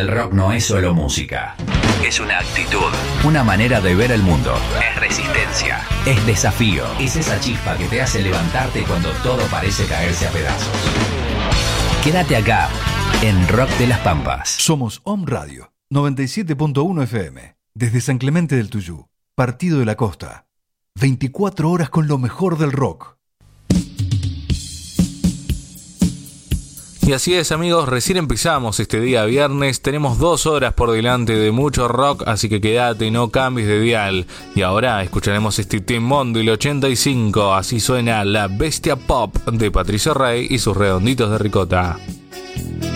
El rock no es solo música. Es una actitud, una manera de ver el mundo. Es resistencia, es desafío. Es esa chispa que te hace levantarte cuando todo parece caerse a pedazos. Quédate acá, en Rock de las Pampas. Somos Om Radio, 97.1 FM, desde San Clemente del Tuyú, Partido de la Costa. 24 horas con lo mejor del rock. Y así es, amigos, recién empezamos este día viernes, tenemos 2 horas por delante de mucho rock, así que quédate, no cambies de dial. Y ahora escucharemos este temón del 85, así suena La Bestia Pop de Patricio Rey y sus redonditos de ricota.